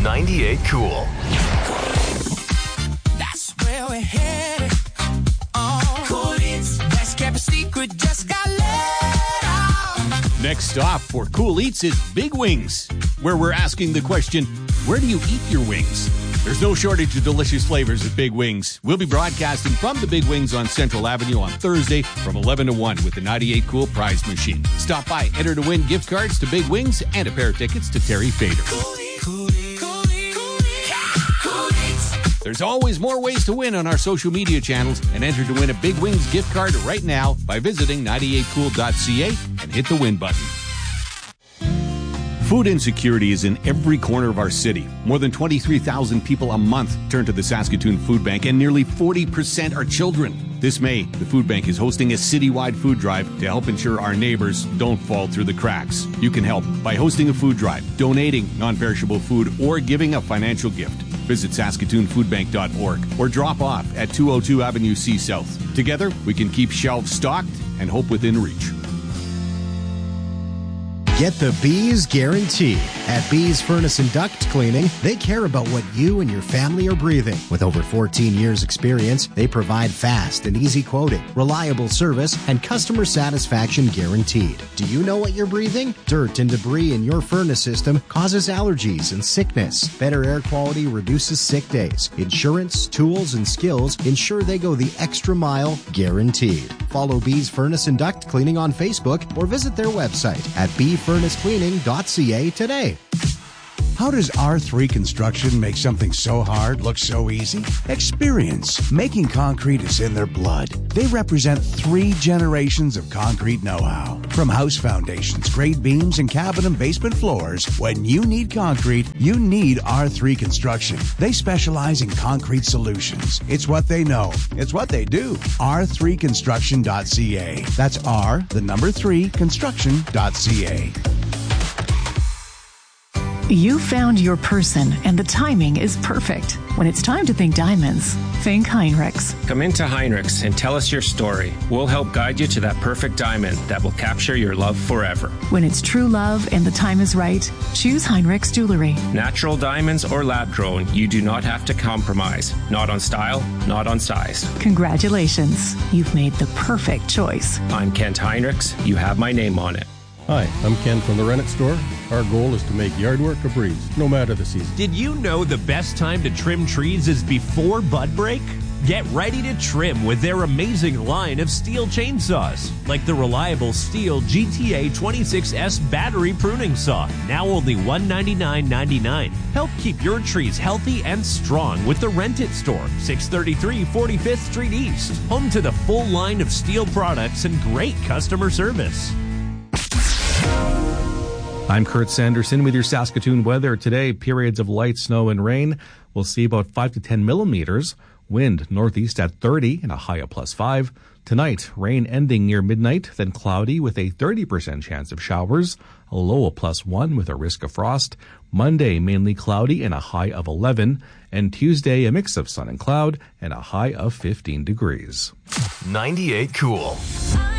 98 Cool. That's where we're headed. Cool Eats, best kept secret, just got let out. Next stop for Cool Eats is Big Wings, where we're asking the question, where do you eat your wings? There's no shortage of delicious flavors at Big Wings. We'll be broadcasting from the Big Wings on Central Avenue on Thursday from 11 to 1 with the 98 Cool prize machine. Stop by, enter to win gift cards to Big Wings and a pair of tickets to Terry Fader. There's always more ways to win on our social media channels, and enter to win a Big Wings gift card right now by visiting 98cool.ca and hit the win button. Food insecurity is in every corner of our city. More than 23,000 people a month turn to the Saskatoon Food Bank, and nearly 40% are children. This May, the Food Bank is hosting a citywide food drive to help ensure our neighbors don't fall through the cracks. You can help by hosting a food drive, donating non-perishable food, or giving a financial gift. Visit SaskatoonFoodBank.org or drop off at 202 Avenue C South. Together, we can keep shelves stocked and hope within reach. Get the Bees guarantee. At Bees Furnace and Duct Cleaning, they care about what you and your family are breathing. With over 14 years experience, they provide fast and easy quoting, reliable service, and customer satisfaction guaranteed. Do you know what you're breathing? Dirt and debris in your furnace system causes allergies and sickness. Better air quality reduces sick days. Insurance, tools, and skills ensure they go the extra mile, guaranteed. Follow Bees Furnace and Duct Cleaning on Facebook or visit their website at bfurnacecleaning.ca today. How does R3 Construction make something so hard look so easy? Experience. Making concrete is in their blood. They represent 3 generations of concrete know-how. From house foundations, grade beams, and cabin and basement floors, when you need concrete, you need R3 Construction. They specialize in concrete solutions. It's what they know. It's what they do. R3construction.ca. That's R3 construction.ca. You found your person, and the timing is perfect. When it's time to think diamonds, think Heinrichs. Come into Heinrichs and tell us your story. We'll help guide you to that perfect diamond that will capture your love forever. When it's true love and the time is right, choose Heinrichs Jewelry. Natural diamonds or lab-grown, you do not have to compromise. Not on style, not on size. Congratulations. You've made the perfect choice. I'm Kent Heinrichs. You have my name on it. Hi, I'm Ken from the Rennet Store. Our goal is to make yard work a breeze, no matter the season. Did you know the best time to trim trees is before bud break? Get ready to trim with their amazing line of steel chainsaws, like the reliable Steel GTA 26S battery pruning saw, now only $199.99. Help keep your trees healthy and strong with the Rent It Store, 633 45th Street East, home to the full line of steel products and great customer service. I'm Kurt Sanderson with your Saskatoon weather. Today, periods of light snow and rain. We'll see about 5 to 10 millimeters. Wind northeast at 30 and a high of +5. Tonight, rain ending near midnight, then cloudy with a 30% chance of showers, a low of +1 with a risk of frost. Monday, mainly cloudy and a high of 11. And Tuesday, a mix of sun and cloud and a high of 15 degrees. 98 Cool.